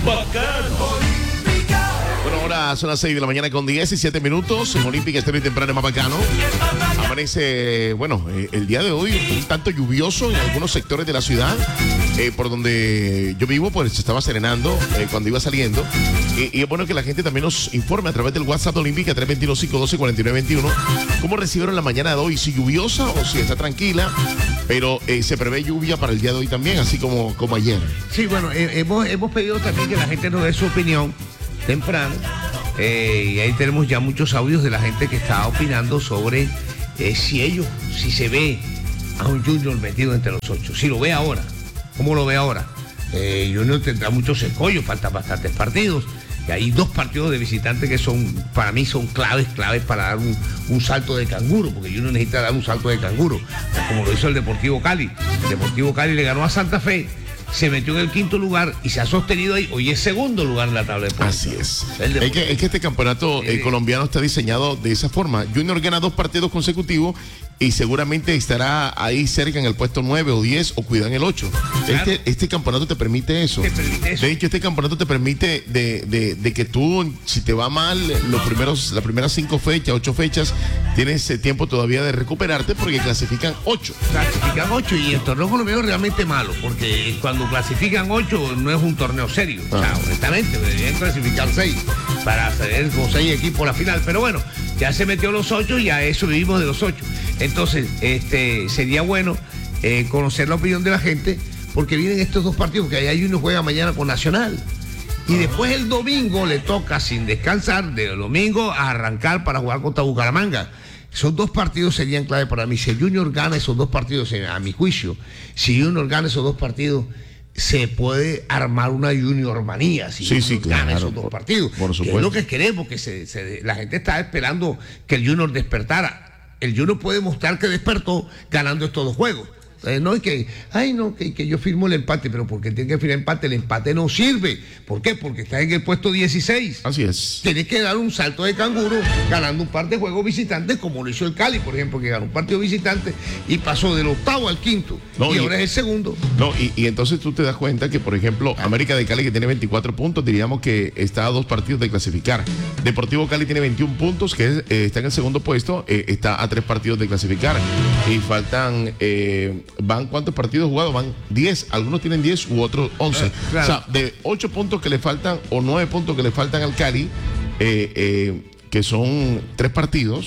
Bacano. Bueno, ahora son las 6 de la mañana con 17 minutos. En Olímpica Estéreo y Temprano, más bacano. Amanece, bueno, el día de hoy un tanto lluvioso en algunos sectores de la ciudad. Por donde yo vivo, pues se estaba serenando cuando iba saliendo. Y es bueno que la gente también nos informe a través del WhatsApp de Olímpica 321-512-4921 cómo recibieron la mañana de hoy, si lluviosa o si está tranquila. Pero se prevé lluvia para el día de hoy también, así como ayer. Sí, bueno, hemos pedido también que la gente nos dé su opinión temprano. Y ahí tenemos ya muchos audios de la gente que está opinando sobre si se ve a un Junior metido entre los 8, si lo ve ahora. ¿Cómo lo ve ahora? Junior tendrá muchos escollos, faltan bastantes partidos. Y hay 2 partidos de visitantes que para mí son claves para dar un salto de canguro, porque Junior necesita dar un salto de canguro, como lo hizo el Deportivo Cali. El Deportivo Cali le ganó a Santa Fe, se metió en el 5º lugar y se ha sostenido ahí. Hoy es 2º lugar en la tabla de puntos. Así es. Es que este campeonato colombiano está diseñado de esa forma. Junior gana 2 partidos consecutivos y seguramente estará ahí cerca en el puesto 9 o 10 o cuidan el 8. Claro. Este campeonato te permite eso. De hecho, este campeonato te permite de que tú, si te va mal, las primeras 5 fechas, 8 fechas, tienes tiempo todavía de recuperarte porque clasifican 8. Clasifican 8 y el torneo colombiano es realmente malo porque cuando clasifican 8 no es un torneo serio. O sea, honestamente, deberían clasificar 6 para hacer con 6 equipos a la final. Pero bueno, ya se metió los 8 y a eso vivimos de los 8. Entonces, sería bueno conocer la opinión de la gente, porque vienen estos 2 partidos, que ahí uno juega mañana con Nacional. Y después el domingo le toca, sin descansar, del domingo a arrancar para jugar contra Bucaramanga. Esos 2 partidos serían clave para mí. Si Junior gana esos 2 partidos, a mi juicio, si Junior gana esos 2 partidos, se puede armar una Junior manía si gana esos 2 partidos. Por supuesto. Que es lo que queremos, que la gente está esperando que el Junior despertara. El Junior puede mostrar que despertó ganando estos 2 juegos. No es que yo firmo el empate, pero ¿por qué tiene que firmar empate? El empate no sirve. ¿Por qué? Porque está en el puesto 16. Así es. Tienes que dar un salto de canguro ganando un par de juegos visitantes, como lo hizo el Cali, por ejemplo, que ganó un partido visitante y pasó del 8º al 5º. Y ahora es el 2º. No, y entonces tú te das cuenta que, por ejemplo, América de Cali, que tiene 24 puntos, diríamos que está a 2 partidos de clasificar. Deportivo Cali tiene 21 puntos, que está en el 2º puesto, está a 3 partidos de clasificar. Y faltan... ¿Van cuántos partidos jugados? Van 10, algunos tienen 10 u otros 11. Claro. O sea, de 8 puntos que le faltan o 9 puntos que le faltan al Cali, que son 3 partidos,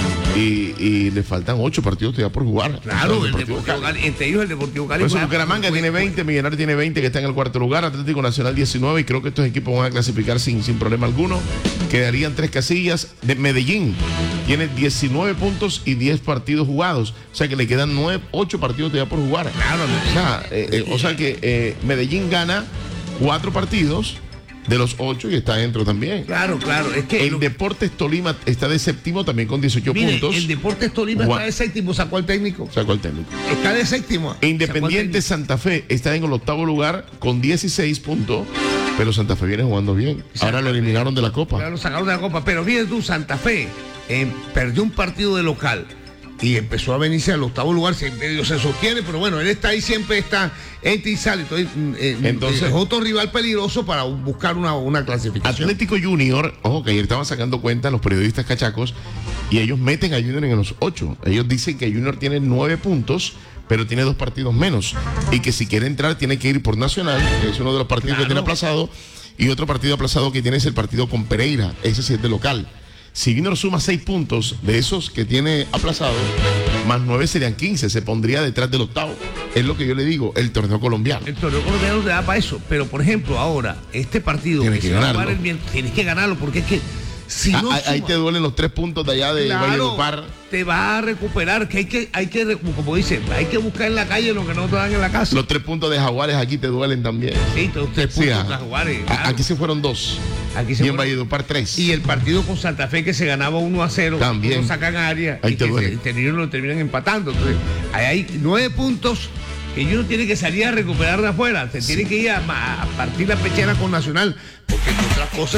y le faltan 8 partidos todavía por jugar. Claro, el Deportivo Cali, entre ellos el Deportivo Cali. Por eso Bucaramanga tiene 20, Millonarios tiene 20, que está en el 4º lugar, Atlético Nacional 19, y creo que estos equipos van a clasificar sin problema alguno. Quedarían 3 casillas. De Medellín tiene 19 puntos y 10 partidos jugados. O sea que le quedan 8 partidos todavía por jugar. Claro. O sea que Medellín gana 4 partidos de los 8 y está dentro también. Claro. Es que el Deportes Tolima está de 7º también con 18 puntos. El Deportes Tolima está de 7º, sacó el técnico. Está de 7º. Independiente Santa Fe está en el 8º lugar con 16 puntos. Pero Santa Fe viene jugando bien. Ahora lo eliminaron de la Copa. Ahora lo sacaron de la Copa. Pero fíjate tú, Santa Fe perdió un partido de local y empezó a venirse al 8º lugar. Se sostiene, pero bueno, él está ahí, siempre entra y sale. Entonces es otro rival peligroso para buscar una clasificación. Atlético Junior, ojo que ayer estaban sacando cuenta los periodistas cachacos y ellos meten a Junior en los 8. Ellos dicen que Junior tiene 9 puntos, pero tiene 2 partidos menos. Y que si quiere entrar tiene que ir por Nacional, que es uno de los partidos que tiene aplazado. Y otro partido aplazado que tiene es el partido con Pereira. Ese sí es de local. Si Junior suma 6 puntos de esos que tiene aplazado, más 9 serían 15, se pondría detrás del 8º. Es lo que yo le digo, el torneo colombiano. El torneo colombiano te da para eso. Pero, por ejemplo, ahora, este partido tienes que ganarlo. Tienes que ganarlo, porque es que si no ahí te duelen los 3 puntos de allá de Valledupar. Te va a recuperar, que hay que, como dicen, hay que buscar en la calle lo que no te dan en la casa. Los 3 puntos de Jaguares aquí te duelen también. Sí, los 3 puntos de Jaguares. Claro. Aquí se fueron 2. Y en Valledupar 3. Y el partido con Santa Fe, que se ganaba 1-0. También. No sacan área. Ahí te duele. Lo terminan empatando. Entonces, ahí hay 9 puntos que uno tiene que salir a recuperar de afuera. Se tiene que ir a partir la pechera con Nacional. Porque entre otras cosas,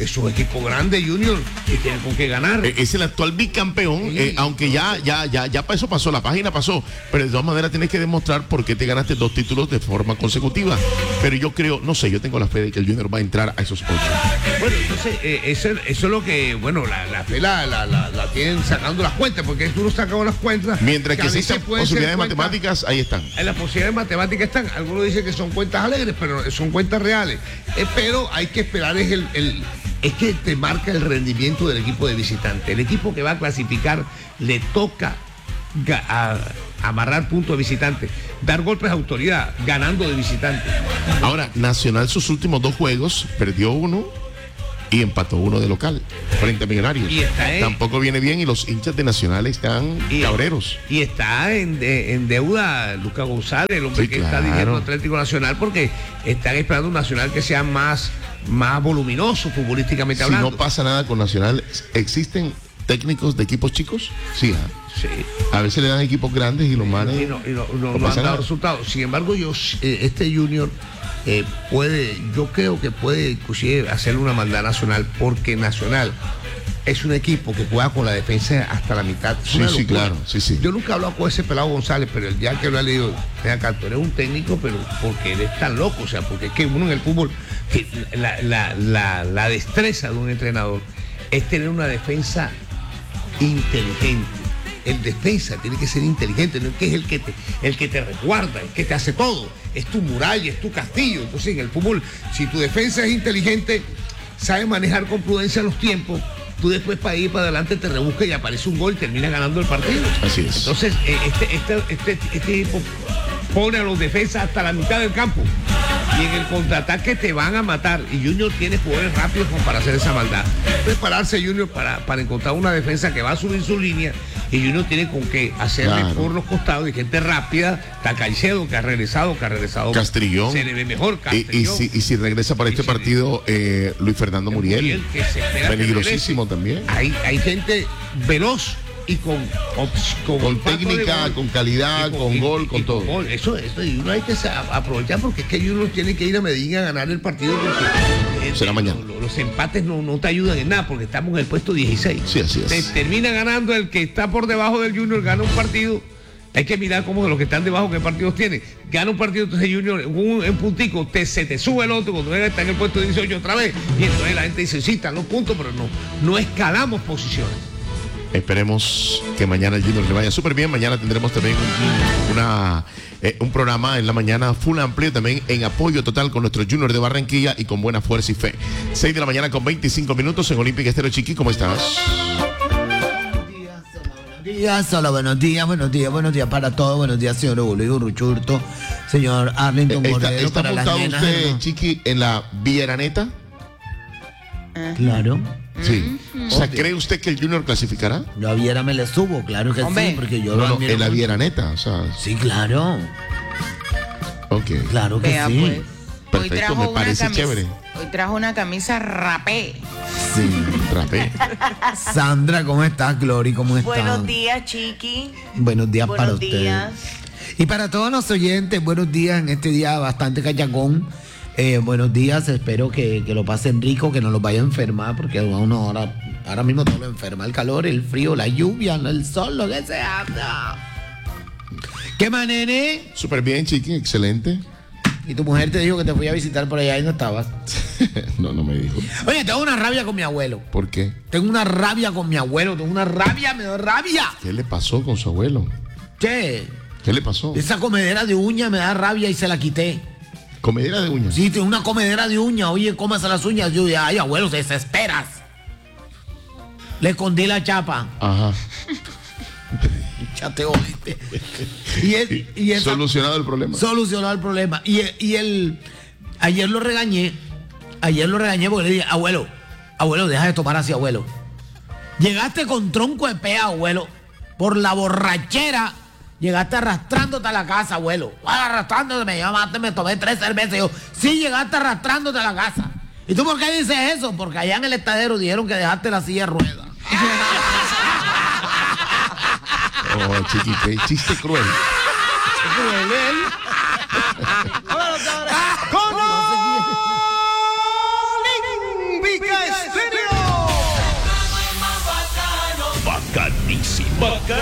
es un equipo grande, Junior, y tiene con qué ganar. Es el actual bicampeón, aunque ya para eso pasó, la página pasó, pero de todas maneras tienes que demostrar por qué te ganaste 2 títulos de forma consecutiva. Pero yo creo, no sé, yo tengo la fe de que el Junior va a entrar a esos 8. Bueno, entonces, eso es lo que, bueno, la fe la tienen sacando las cuentas, porque tú no sacas las cuentas. Mientras que existan posibilidades matemáticas, ahí están. Las posibilidades matemáticas están. Algunos dicen que son cuentas alegres, pero son cuentas reales. Pero hay que esperar, es que te marca el rendimiento del equipo de visitante. El equipo que va a clasificar le toca amarrar puntos de visitante, dar golpes de autoridad, ganando de visitante. Ahora, Nacional sus últimos 2 juegos, perdió 1 y empató 1 de local, frente a Millonarios. Tampoco viene bien y los hinchas de Nacional están cabreros. Y está en deuda Lucas González, el hombre que está dirigiendo Atlético Nacional, porque están esperando un Nacional que sea más voluminoso futbolísticamente hablando. Si no pasa nada con Nacional, ¿existen técnicos de equipos chicos? Sí. A veces le dan equipos grandes y los manes no han dado resultados. Sin embargo, este Junior yo creo que puede inclusive hacerle una maldad a Nacional, porque Nacional es un equipo que juega con la defensa hasta la mitad. Sí, claro. Yo nunca he hablado con ese pelado González, pero el día que lo he leído, tú eres un técnico, pero porque eres tan loco, o sea, porque es que uno en el fútbol, la destreza de un entrenador es tener una defensa inteligente. El defensa tiene que ser inteligente, no es que es el que te resguarda, el que te hace todo, es tu muralla, es tu castillo. Entonces en el fútbol, si tu defensa es inteligente, sabe manejar con prudencia los tiempos, tú después para ir para adelante te rebuscas y aparece un gol y terminas ganando el partido. Así es. Entonces este equipo pone a los defensas hasta la mitad del campo y en el contraataque te van a matar, y Junior tiene jugadores rápidos como para hacer esa maldad. Prepararse Junior para encontrar una defensa que va a subir su línea, y Junior tiene con qué hacerle por los costados, y gente rápida. Está Caicedo, que ha regresado Castrillón, se le ve mejor Castrillón. Y si regresa para este partido Luis Fernando Muriel, que se espera peligrosísimo también. Hay gente veloz y con técnica, con calidad, con gol, con todo. Eso, y uno hay que aprovechar, porque es que uno tiene que ir a Medellín a ganar el partido, porque será mañana. Los empates no te ayudan en nada, porque estamos en el puesto 16. Sí, así es. Termina ganando el que está por debajo del Junior, gana un partido. Hay que mirar cómo los que están debajo qué partidos tienen. Gana un partido, entonces Junior en puntico, se te sube el otro, cuando está en el puesto 18 otra vez, y entonces la gente dice, sí, están los puntos, pero no escalamos posiciones. Esperemos que mañana el Junior le vaya súper bien. Mañana tendremos también un programa en la mañana full amplio, también en apoyo total con nuestro Junior de Barranquilla y con buena fuerza y fe. 6 de la mañana con 25 minutos en Olímpica Estéreo. Chiqui, ¿cómo estás? Buenos días para todos. Buenos días, señor Bolívar Ruchurto, señor Arlington Moreno. ¿Está montado usted, Chiqui, en la Villaraneta? Claro. Sí. O sea, ¿cree usted que el Junior clasificará? Yo a Viera me le subo, claro que sí, porque yo lo admiro. En la Villaraneta, o sea. Sí, claro. Ok. Claro que vea, sí. Pues. Perfecto, me parece chévere. Hoy trajo una camisa rapé. Sí, rapé. Sandra, ¿cómo estás? Glory, ¿cómo estás? Buenos días, Chiqui. Buenos días para ustedes. Buenos días. Y para todos los oyentes, buenos días en este día bastante cachacón. Buenos días, espero que lo pasen rico, que no los vaya a enfermar, porque a uno ahora mismo todo lo enferma, el calor, el frío, la lluvia, el sol, lo que sea. ¿Qué manera? Súper bien, Chiqui, excelente. ¿Y tu mujer te dijo que te fui a visitar por allá y no estabas? No me dijo. Oye, tengo una rabia con mi abuelo. ¿Por qué? Tengo una rabia con mi abuelo, me da rabia. ¿Qué le pasó con su abuelo? ¿Qué le pasó? Esa comedera de uña me da rabia y se la quité. ¿Comedera de uñas? Sí, tiene una comedera de uñas. Oye, cómase las uñas. Yo, ay, abuelo, te desesperas. Le escondí la chapa. Ajá. Ya te oíste. Y solucionado el problema. Solucionado el problema. Y ayer lo regañé porque le dije, abuelo, deja de tomar así, abuelo. Llegaste con tronco de pea, abuelo. Por la borrachera. Llegaste arrastrándote a la casa, abuelo. Arrastrándote, me tomé 3 cervezas. Yo, sí, llegaste arrastrándote a la casa. ¿Y tú por qué dices eso? Porque allá en el estadero dijeron que dejaste la silla de ruedas. Oh, Chiqui, qué chiste cruel. Cruel él. Con Olímpica Estéreo. Bacán.